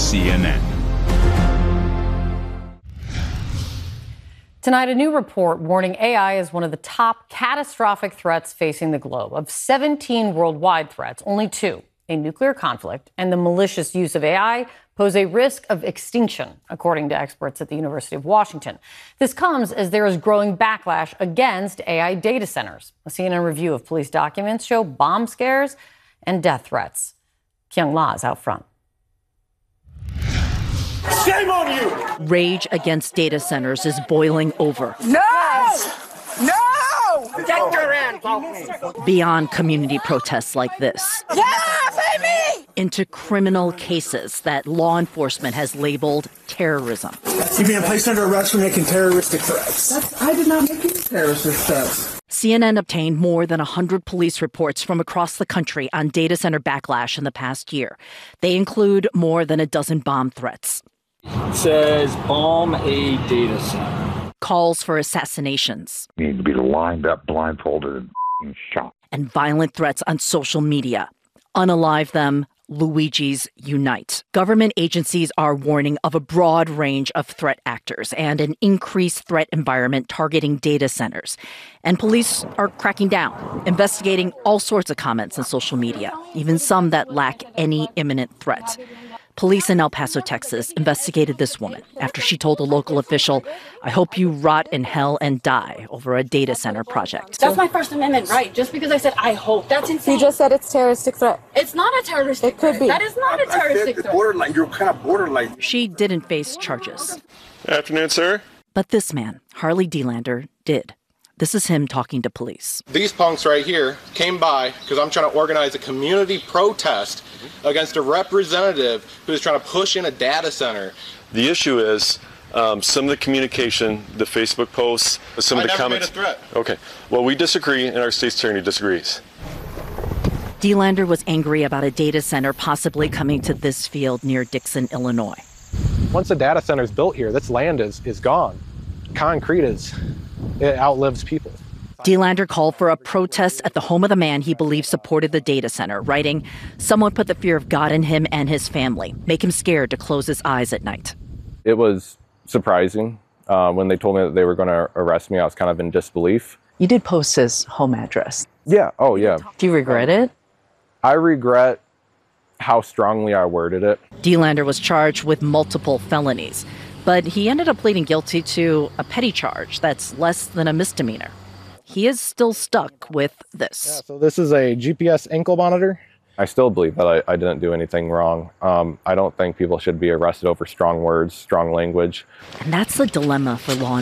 CNN. Tonight, a new report warning AI is one of the top catastrophic threats facing the globe. Of 17 worldwide threats, only 2, a nuclear conflict and the malicious use of AI, pose a risk of extinction, according to experts at the University of Washington. This comes as there is growing backlash against AI data centers. A CNN review of police documents show bomb scares and death threats. Kyung La is out front. Shame on you! Rage against data centers is boiling over. No! No! Protect your end, beyond community protests like this. Yeah, baby! Into criminal cases that law enforcement has labeled terrorism. You're being placed under arrest for making terroristic threats. I did not make any terroristic threats. CNN obtained more than 100 police reports from across the country on data center backlash in the past year. They include more than a dozen bomb threats. It says bomb a data center. Calls for assassinations. You need to be lined up, blindfolded, and shot. And violent threats on social media. Unalive them, Luigi's unite. Government agencies are warning of a broad range of threat actors and an increased threat environment targeting data centers. And police are cracking down, investigating all sorts of comments on social media, even some that lack any imminent threat. Police in El Paso, Texas, investigated this woman after she told a local official, "I hope you rot in hell and die," over a data center project. That's my First Amendment right. Just because I said I hope, that's insane. You just said it's terroristic threat. It's not a terroristic threat. It could be. That is not a terroristic threat. Borderline. You're kind of borderline. She didn't face charges. Afternoon, sir. But this man, Harley Delander, did. This is him talking to police. These punks right here came by because I'm trying to organize a community protest against a representative who's trying to push in a data center. The issue is some of the communication, the Facebook posts, some of the comments. I never made a threat. Okay. Well, we disagree, and our state's attorney disagrees. Delander was angry about a data center possibly coming to this field near Dixon, Illinois. Once a data center is built here, this land is gone. Concrete it outlives people. Delander called for a protest at the home of the man he believes supported the data center, writing, "Someone put the fear of God in him and his family, make him scared to close his eyes at night." It was surprising. When they told me that they were going to arrest me, I was kind of in disbelief. You did post his home address. Yeah. Oh, yeah. Do you regret it? I regret how strongly I worded it. Delander was charged with multiple felonies, but he ended up pleading guilty to a petty charge that's less than a misdemeanor. He is still stuck with this. Yeah, so this is a GPS ankle monitor. I still believe that I didn't do anything wrong. I don't think people should be arrested over strong words, strong language. And that's the dilemma for law